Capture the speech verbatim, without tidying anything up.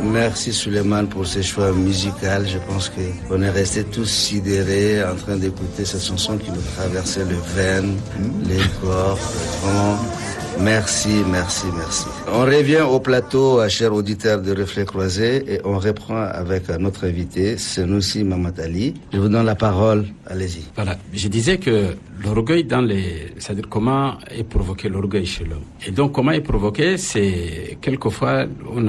Merci Suleiman pour ce choix musical. Je pense qu'on est restés tous sidérés en train d'écouter cette chanson qui nous traversait les veines, les corps. Vraiment, merci, merci, merci. On revient au plateau, chers auditeurs de Reflets Croisés, et on reprend avec notre invité, Senoussi Mamadali. Je vous donne la parole, allez-y. Voilà, je disais que l'orgueil dans les... C'est-à-dire comment est provoqué l'orgueil chez l'homme. Et donc comment est provoqué, c'est quelquefois on a